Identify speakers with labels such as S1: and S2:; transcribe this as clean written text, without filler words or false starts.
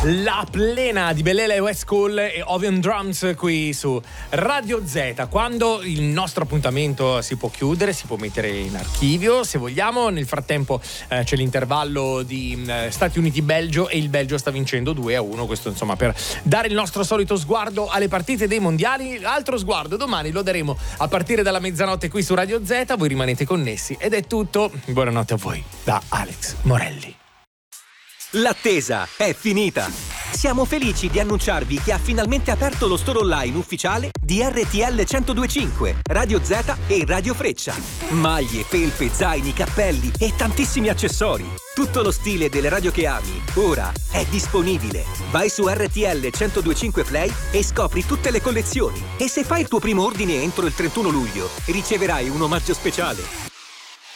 S1: La plena di Bellele e West Cool e Ovion Drums qui su Radio Z. Quando il nostro appuntamento si può chiudere, si può mettere in archivio se vogliamo. Nel frattempo c'è l'intervallo di Stati Uniti-Belgio e il Belgio sta vincendo 2-1. Questo insomma per dare il nostro solito sguardo alle partite dei mondiali. Altro sguardo domani lo daremo a partire dalla mezzanotte qui su Radio Z. Voi rimanete connessi ed è tutto. Buonanotte a voi da Alex Morelli.
S2: L'attesa è finita! Siamo felici di annunciarvi che ha finalmente aperto lo store online ufficiale di RTL 1025, Radio Z e Radio Freccia. Maglie, felpe, zaini, cappelli e tantissimi accessori. Tutto lo stile delle radio che ami, ora è disponibile. Vai su RTL 1025 Play e scopri tutte le collezioni. E se fai il tuo primo ordine entro il 31 luglio, riceverai un omaggio speciale.